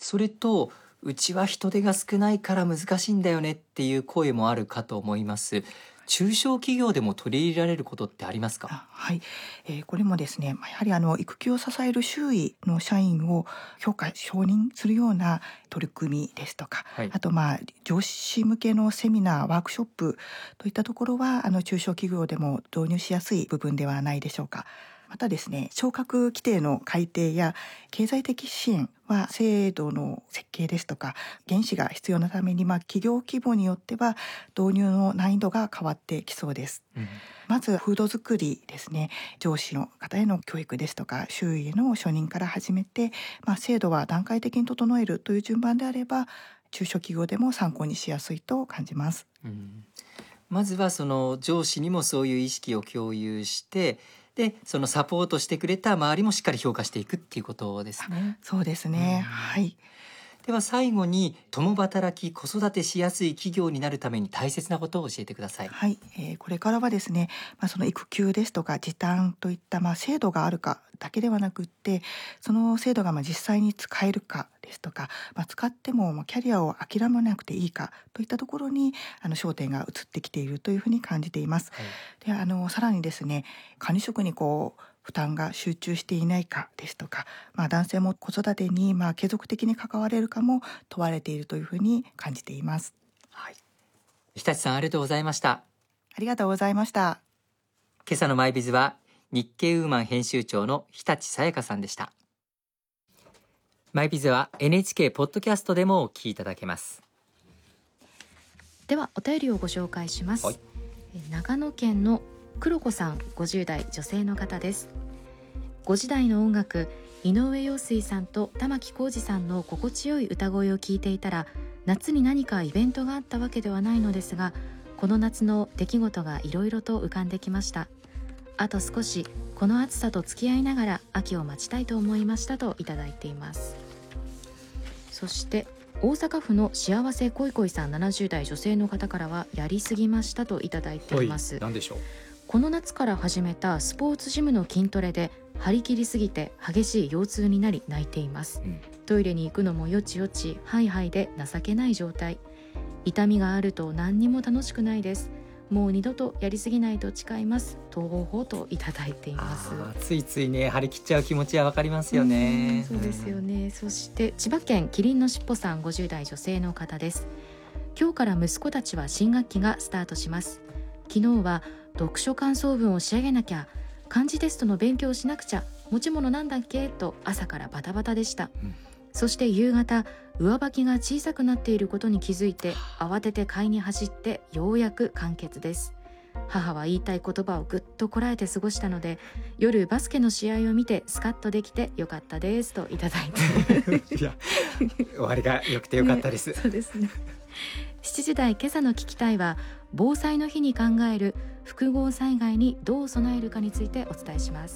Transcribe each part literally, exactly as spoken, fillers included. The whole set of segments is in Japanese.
それとうちは人手が少ないから難しいんだよねっていう声もあるかと思います。中小企業でも取り入れられることってありますか？ あはい、えーこれもですね、まあやはりあの育休を支える周囲の社員を評価承認するような取り組みですとか、 はい。 あとまあ上司向けのセミナーワークショップといったところはあの中小企業でも導入しやすい部分ではないでしょうか。またですね、昇格規定の改定や経済的支援は制度の設計ですとか原資が必要なために、まあ企業規模によっては導入の難易度が変わってきそうです。 うん。 まず風土作りですね、上司の方への教育ですとか周囲への承認から始めて、まあ、制度は段階的に整えるという順番であれば中小企業でも参考にしやすいと感じます。 うん、まずはその上司にもそういう意識を共有して、でそのサポートしてくれた周りもしっかり評価していくっていうことですね。 そうですうん、 ね、はい。 では最後に共働き子育てしやすい企業になるために大切なことを教えてください。 はい、えーこれからはですね、まあ、その育休ですとか時短といった、まあ、制度があるかだけではなくって、その制度がまあ実際に使えるかですとか、まあ、使ってもまあキャリアを諦めなくていいかといったところにあの焦点が移ってきているというふうに感じています。 はい。 であのさらにですね、管理職にこう負担が集中していないかですとか、まあ、男性も子育てにまあ継続的に関われるかも問われているというふうに感じています。 はい。日立さんありがとうございました。 ありがとうございました。 今朝のマイビズは日経ウーマン編集長の日立さやかさんでした。マイビズは エヌエイチケー ポッドキャストでもお聞きいただけます。 ではお便りをご紹介します、 はい。 長野県の黒子さん、ごじゅう代女性の方です。ご時代の音楽、井上陽水さんと玉置浩二さんの心地よい歌声を聞いていたら、夏に何かイベントがあったわけではないのですが、この夏の出来事がいろいろと浮かんできました。あと少しこの暑さと付き合いながら秋を待ちたいと思いましたといただいています。そして大阪府の幸せ恋恋さん、ななじゅう代女性の方からは、やりすぎましたといただいています。 何でしょう。 この夏から始めたスポーツジムの筋トレで張り切りすぎて激しい腰痛になり泣いています、うん、トイレに行くのもよちよちハイハイで情けない状態。痛みがあると何にも楽しくないです。もう二度とやりすぎないと誓います。とほほといただいています。 あ、ついついね張り切っちゃう気持ちはわかりますよね。 そうですよね、うん、そして千葉県キリンのしっぽさん、ごじゅう代女性の方です。今日から息子たちは新学期がスタートします。昨日は読書感想文を仕上げなきゃ、漢字テストの勉強をしなくちゃ、持ち物なんだっけと朝からバタバタでした、うん、そして夕方上履きが小さくなっていることに気づいて慌てて買いに走ってようやく完結です。母は言いたい言葉をぐっとこらえて過ごしたので、夜バスケの試合を見てスカッとできてよかったですといただいていや終わりが良くてよかったです、 ね、そうですね。しちじ台今朝の聞きたいは、防災の日に考える複合災害にどう備えるかについてお伝えします。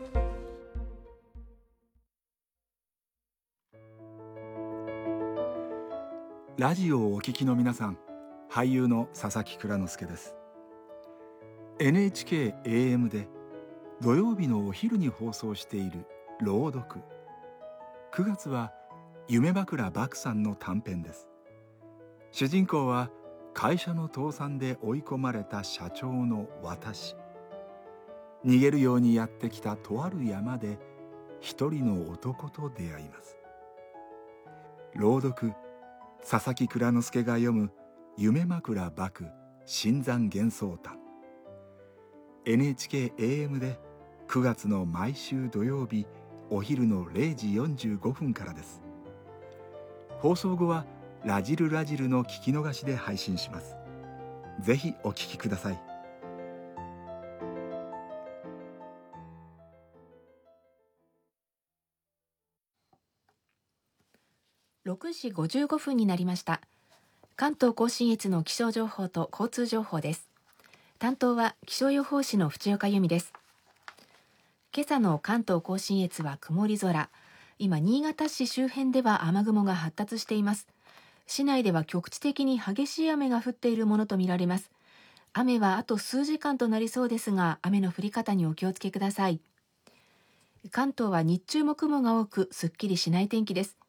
ラジオをお聞きの皆さん、俳優の佐々木蔵之介です。 エヌエイチケーエーエム で土曜日のお昼に放送している朗読。くがつは夢枕獏さんの短編です。主人公は会社の倒産で追い込まれた社長の私。逃げるようにやってきたとある山で一人の男と出会います。朗読、佐々木蔵之介が読む夢枕獏新山幻想譚。 エヌエイチケーエーエム でくがつの毎週土曜日お昼のれいじよんじゅうごふんからです。放送後はラジルラジルの聞き逃しで配信します。ぜひお聞きください。 ろくじごじゅうごふんになりました。関東甲信越の気象情報と交通情報です。担当は気象予報士の淵岡由美です。今朝の関東甲信越は曇り空。今、新潟市周辺では雨雲が発達しています。市内では局地的に激しい雨が降っているものとみられます。雨はあと数時間となりそうですが、雨の降り方にお気をつけください。関東は日中も雲が多く、すっきりしない天気です。